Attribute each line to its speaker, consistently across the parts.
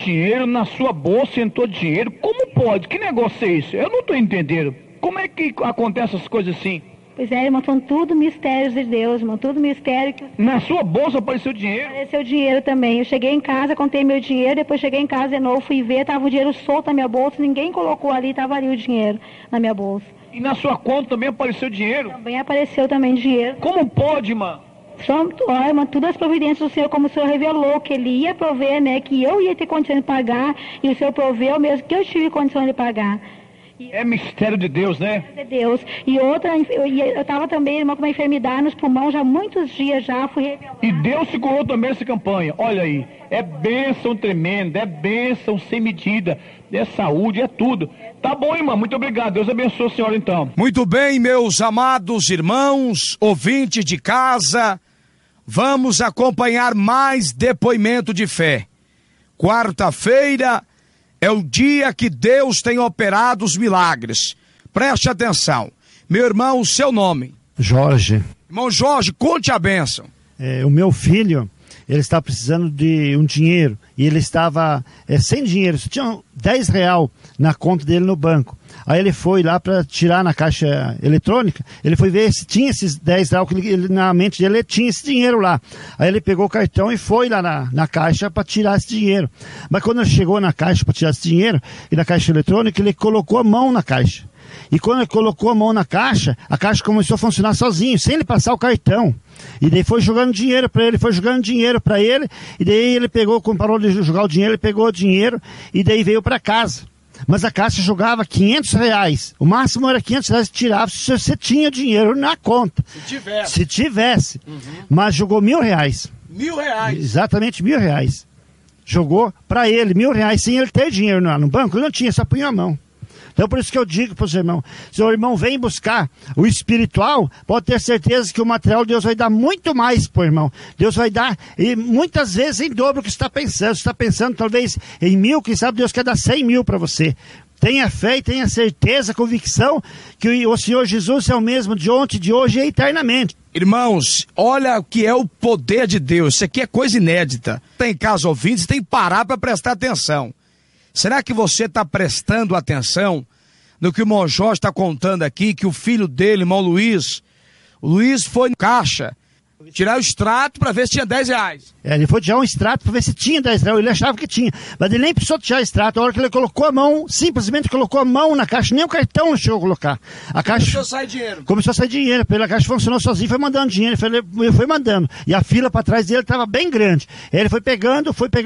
Speaker 1: Dinheiro na sua bolsa, entrou dinheiro. Como pode? Que negócio é isso? Eu não estou entendendo. Como é que acontecem essas coisas assim?
Speaker 2: Pois é, irmão, são tudo mistérios de Deus, irmão, tudo mistério.
Speaker 1: Na sua bolsa apareceu dinheiro?
Speaker 2: Apareceu dinheiro também. Eu cheguei em casa, contei meu dinheiro, depois cheguei em casa de novo, fui ver, tava o dinheiro solto na minha bolsa, ninguém colocou ali, tava ali o dinheiro na minha bolsa.
Speaker 1: E na sua conta também apareceu dinheiro?
Speaker 2: Também apareceu também dinheiro.
Speaker 1: Como pode, irmã?
Speaker 2: Irmã, todas as providências do Senhor, como o Senhor revelou, que Ele ia prover, né, que eu ia ter condição de pagar, e o Senhor proveu mesmo que eu tive condição de pagar.
Speaker 1: É mistério de Deus, né?
Speaker 2: É Deus. E outra, eu estava também, irmã, com uma enfermidade nos pulmões, já há muitos dias já, fui revelada.
Speaker 1: E Deus se curou também nessa campanha. Olha aí, é bênção tremenda, é bênção sem medida, é saúde, é tudo. Tá bom, irmã, muito obrigado. Deus abençoe a senhora então.
Speaker 3: Muito bem, meus amados irmãos, ouvintes de casa, vamos acompanhar mais depoimento de fé. Quarta-feira é o dia que Deus tem operado os milagres. Preste atenção. Meu irmão, o seu nome?
Speaker 4: Jorge.
Speaker 3: Irmão Jorge, conte a bênção.
Speaker 4: O meu filho, ele está precisando de um dinheiro e ele estava sem dinheiro, só tinha R$10 na conta dele no banco. Aí ele foi lá para tirar na caixa eletrônica, ele foi ver se tinha esses R$10, que ele, na mente dele tinha esse dinheiro lá. Aí ele pegou o cartão e foi lá na caixa para tirar esse dinheiro. Mas quando ele chegou na caixa para tirar esse dinheiro, e na caixa eletrônica, ele colocou a mão na caixa. E quando ele colocou a mão na caixa, a caixa começou a funcionar sozinho, sem ele passar o cartão. E daí foi jogando dinheiro para ele, e daí ele pegou, quando parou de jogar o dinheiro, ele pegou o dinheiro, e daí veio para casa. Mas a caixa jogava R$500, o máximo era R$500 que tirava se você tinha dinheiro na conta. Se tivesse. Uhum. Mas jogou R$1.000.
Speaker 3: R$1.000?
Speaker 4: Exatamente R$1.000. Jogou para ele R$1.000 sem ele ter dinheiro no banco, ele não tinha, só punha a mão. Então por isso que eu digo para os irmãos, se o irmão vem buscar o espiritual, pode ter certeza que o material Deus vai dar muito mais para o irmão. Deus vai dar, e muitas vezes em dobro o que você está pensando. Você está pensando talvez em 1.000, quem sabe Deus quer dar 100.000 para você. Tenha fé e tenha certeza, convicção, que o Senhor Jesus é o mesmo de ontem, de hoje e eternamente.
Speaker 3: Irmãos, olha o que é o poder de Deus. Isso aqui é coisa inédita. Tem caso ouvintes, tem que parar para prestar atenção. Será que você está prestando atenção no que o irmão Jorge está contando aqui, que o filho dele, irmão Luiz, o Luiz foi no caixa tirar o extrato para ver se tinha R$10.
Speaker 4: Ele foi tirar um extrato para ver se tinha R$10, ele achava que tinha, mas ele nem precisou tirar o extrato. A hora que ele colocou a mão, simplesmente colocou a mão na caixa, nem o cartão não chegou a colocar. A caixa
Speaker 3: começou a sair dinheiro.
Speaker 4: Começou a sair dinheiro, a caixa funcionou sozinho, foi mandando dinheiro, ele foi mandando. E a fila para trás dele estava bem grande. Ele foi pegando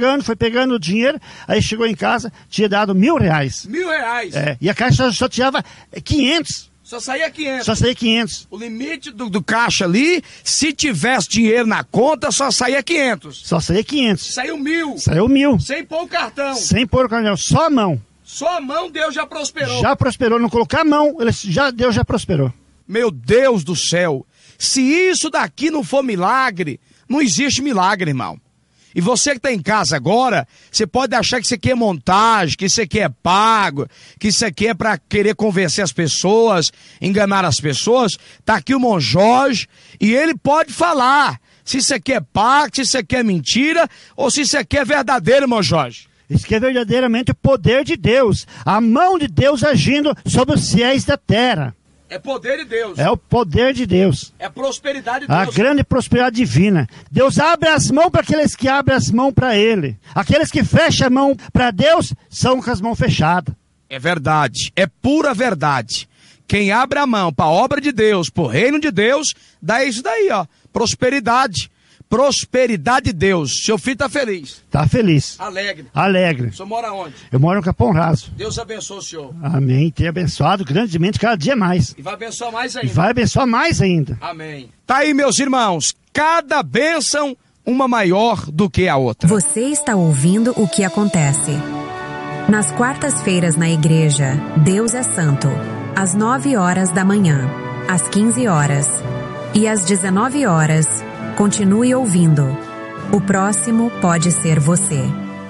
Speaker 4: o dinheiro, aí chegou em casa, tinha dado R$1.000.
Speaker 3: R$1.000?
Speaker 4: E a caixa só tirava 500.
Speaker 3: Só saía 500.
Speaker 4: Só saía 500.
Speaker 3: O limite do caixa ali, se tivesse dinheiro na conta, só saía 500.
Speaker 4: Só saía 500.
Speaker 3: Saiu 1.000.
Speaker 4: Saiu 1.000.
Speaker 3: Sem pôr o cartão.
Speaker 4: Sem pôr o cartão, só a mão.
Speaker 3: Só a mão, Deus já prosperou.
Speaker 4: Já prosperou, não colocar a mão, Deus já prosperou.
Speaker 3: Meu Deus do céu, se isso daqui não for milagre, não existe milagre, irmão. E você que está em casa agora, você pode achar que isso aqui é montagem, que isso aqui é pago, que isso aqui é para querer convencer as pessoas, enganar as pessoas. Está aqui o irmão Jorge e ele pode falar se isso aqui é pago, se isso aqui é mentira ou se isso aqui é verdadeiro, irmão Jorge.
Speaker 4: Isso que é verdadeiramente o poder de Deus, a mão de Deus agindo sobre os fiéis da terra.
Speaker 3: É poder de Deus.
Speaker 4: É o poder de Deus.
Speaker 3: É prosperidade de Deus.
Speaker 4: A grande prosperidade divina. Deus abre as mãos para aqueles que abrem as mãos para Ele. Aqueles que fecham a mão para Deus são com as mãos fechadas.
Speaker 3: É verdade. É pura verdade. Quem abre a mão para a obra de Deus, para o reino de Deus, dá isso daí, ó. Prosperidade. Prosperidade de Deus. Seu filho está feliz.
Speaker 4: Está feliz.
Speaker 3: Alegre.
Speaker 4: Alegre.
Speaker 3: O senhor mora onde?
Speaker 4: Eu moro no Capão Raso.
Speaker 3: Deus abençoe o senhor.
Speaker 4: Amém. Tem abençoado grandemente cada dia mais.
Speaker 3: E vai abençoar mais ainda.
Speaker 4: E vai abençoar mais ainda.
Speaker 3: Amém. Tá aí, meus irmãos. Cada bênção, uma maior do que a outra.
Speaker 5: Você está ouvindo o que acontece. Nas quartas-feiras na igreja, Deus é Santo. Às 9h da manhã, às 15h e às 19h. Continue ouvindo. O próximo pode ser você.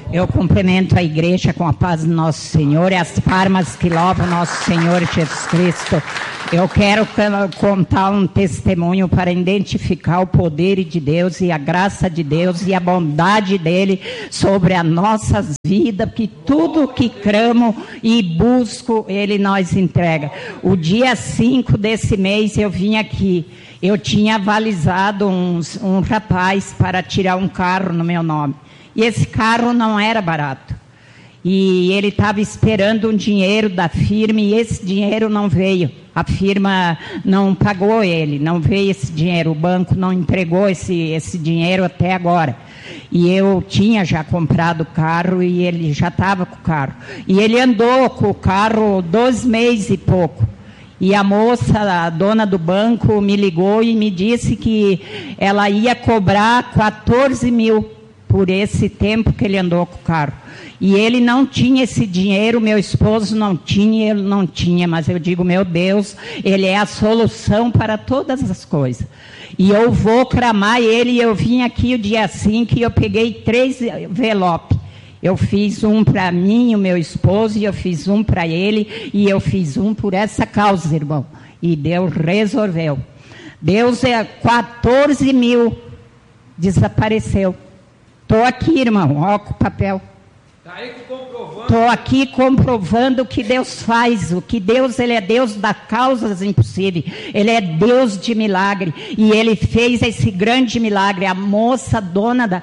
Speaker 6: Eu cumprimento a igreja com a paz do nosso Senhor e as palmas que louvam nosso Senhor Jesus Cristo. Eu quero contar um testemunho para identificar o poder de Deus e a graça de Deus e a bondade dele sobre as nossas vidas, que tudo que cramo e busco, ele nos entrega. O dia 5 desse mês eu vim aqui. Eu tinha avalizado um rapaz para tirar um carro no meu nome. E esse carro não era barato. E ele estava esperando um dinheiro da firma e esse dinheiro não veio. A firma não pagou ele, não veio esse dinheiro. O banco não entregou esse dinheiro até agora. E eu tinha já comprado o carro e ele já estava com o carro. E ele andou com o carro 2 meses e pouco. E a moça, a dona do banco, me ligou e me disse que ela ia cobrar 14 mil por esse tempo que ele andou com o carro. E ele não tinha esse dinheiro, meu esposo não tinha, ele não tinha, mas eu digo, meu Deus, ele é a solução para todas as coisas. E eu vou clamar ele, e eu vim aqui o dia 5 e eu peguei 3 envelopes. Eu fiz um para mim, o meu esposo, e eu fiz um para ele, e eu fiz um por essa causa, irmão. E Deus resolveu. Deus 14 mil desapareceu. Estou aqui, irmão, olha o papel. Estou aqui comprovando o que Deus faz, o que Deus, Ele é Deus das causas impossíveis, Ele é Deus de milagre, e Ele fez esse grande milagre. A moça, dona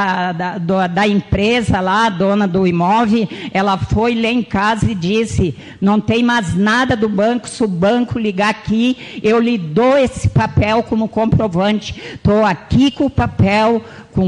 Speaker 6: da empresa lá, dona do imóvel, ela foi lá em casa e disse, não tem mais nada do banco, se o banco ligar aqui, eu lhe dou esse papel como comprovante. Estou aqui com o papel, com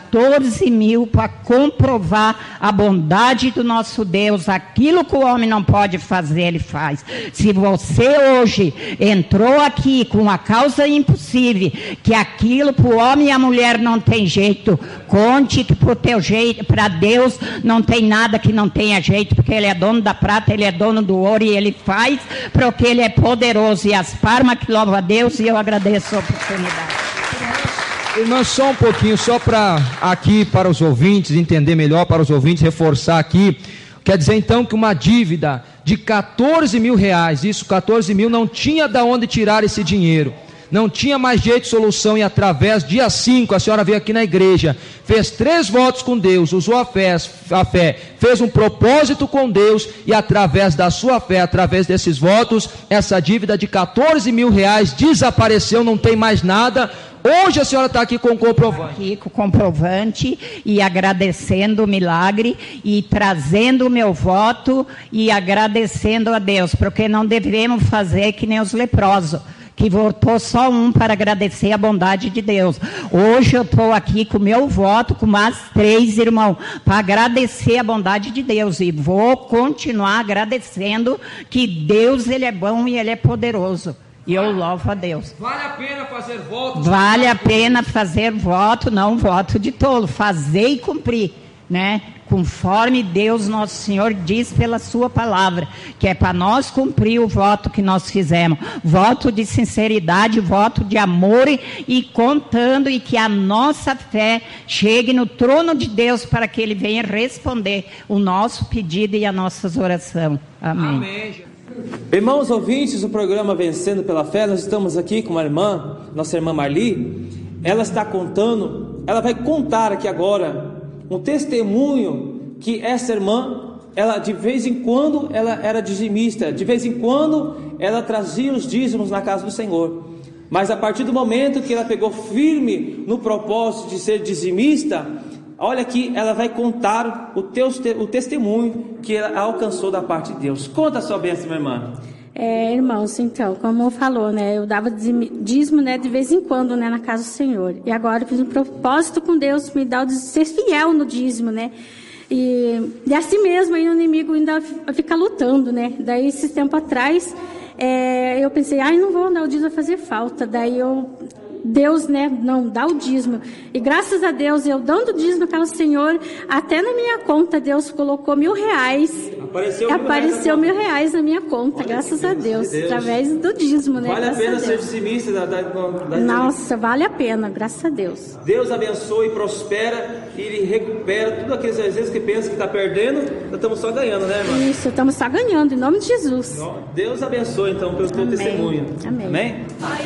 Speaker 6: 14 mil para comprovar a bondade do nosso Deus. Aquilo que o homem não pode fazer, ele faz. Se você hoje entrou aqui com uma causa impossível, que aquilo para o homem e a mulher não tem jeito, conte que para o teu jeito, para Deus não tem nada que não tenha jeito, porque Ele é dono da prata, Ele é dono do ouro, e Ele faz porque Ele é poderoso. E as palmas que louvam a Deus, e eu agradeço a oportunidade.
Speaker 7: Irmã, só um pouquinho, só para aqui, para os ouvintes, entender melhor, para os ouvintes, reforçar aqui. Quer dizer então que uma dívida de 14 mil reais, isso 14 mil, não tinha de onde tirar esse dinheiro. Não tinha mais jeito de solução, e através, dia 5, a senhora veio aqui na igreja, fez 3 votos com Deus, usou a fé, fez um propósito com Deus, e através da sua fé, através desses votos, essa dívida de 14 mil reais desapareceu, não tem mais nada. Hoje a senhora está aqui com o comprovante. Aqui com o comprovante, e agradecendo o milagre, e trazendo o meu voto, e agradecendo a Deus, porque não devemos fazer que nem os leprosos, que votou só um para agradecer a bondade de Deus. Hoje eu estou aqui com o meu voto, com mais 3 irmãos, para agradecer a bondade de Deus, e vou continuar agradecendo que Deus, Ele é bom e Ele é poderoso. E eu louvo a Deus. Vale a pena fazer voto? Vale a pena fazer voto, não voto de tolo, fazer e cumprir, né? Conforme Deus nosso Senhor diz pela sua palavra, que é para nós cumprir o voto que nós fizemos, voto de sinceridade, voto de amor, e contando, e que a nossa fé chegue no trono de Deus, para que Ele venha responder o nosso pedido e as nossas orações. Amém. Amém.
Speaker 8: Irmãos ouvintes do programa Vencendo pela Fé, nós estamos aqui com uma irmã, nossa irmã Marli. Ela está contando, ela vai contar aqui agora um testemunho que essa irmã, ela de vez em quando ela era dizimista, de vez em quando ela trazia os dízimos na casa do Senhor, mas a partir do momento que ela pegou firme no propósito de ser dizimista, olha aqui, ela vai contar o testemunho que ela alcançou da parte de Deus. Conta a sua bênção, minha irmã.
Speaker 9: Irmãos, então, como falou, né, eu dava dízimo, né, de vez em quando, né, na casa do Senhor. E agora eu fiz um propósito com Deus, me dá de ser fiel no dízimo, né. E assim mesmo, aí o inimigo ainda fica lutando, né. Daí, esse tempo atrás, eu pensei, não vou dar o dízimo, vai fazer falta. Daí eu Deus, né, não dá o dízimo. E graças a Deus, eu dando dízimo para o Senhor, até na minha conta Deus colocou R$1.000. Apareceu R$1.000 na minha conta, graças a Deus, através do dízimo, né?
Speaker 8: Vale a pena ser dizimista
Speaker 9: Nossa, vale a pena, graças a Deus.
Speaker 8: Deus abençoe, prospera e Ele recupera tudo aqueles vezes que pensa que está perdendo, nós estamos só ganhando, né, irmã?
Speaker 9: Isso, estamos só ganhando, em nome de Jesus.
Speaker 8: Deus abençoe, então, pelo teu testemunho.
Speaker 9: Amém.
Speaker 8: Amém?